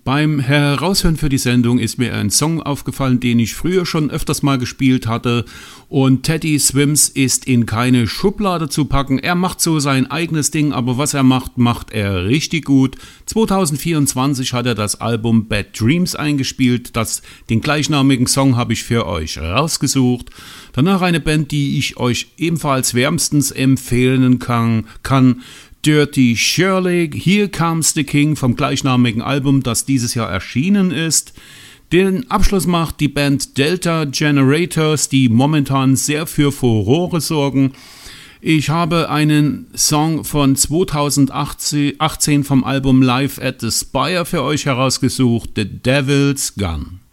Beim Heraushören für die Sendung ist mir ein Song aufgefallen, den ich früher schon öfters mal gespielt hatte, und Teddy Swims ist in keine Schublade zu packen. Er macht so sein eigenes Ding, aber was er macht, macht er richtig gut. 2024 hat er das Album Bad Dreams eingespielt. Den gleichnamigen Song habe ich für euch rausgesucht. Danach eine Band, die ich euch ebenfalls wärmstens empfehlen kann. Dirty Shirley, Here Comes the King vom gleichnamigen Album, das dieses Jahr erschienen ist. Den Abschluss macht die Band Delta Generators, die momentan sehr für Furore sorgen. Ich habe einen Song von 2018 vom Album Live at the Spire für euch herausgesucht, The Devil's Gun.